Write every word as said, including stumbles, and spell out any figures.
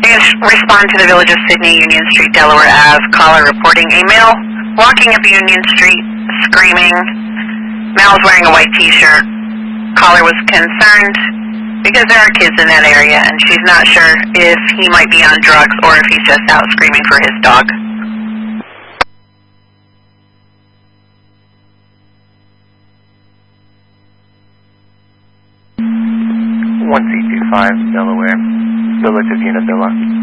respond to the Village of Sydney, Union Street, Delaware Ave. Caller reporting a male walking up Union Street, screaming. Male was wearing a white T-shirt. Caller was concerned because there are kids in that area, and she's not sure if he might be on drugs or if he's just out screaming for his dog. one C two five, Delaware, Village of Unadilla.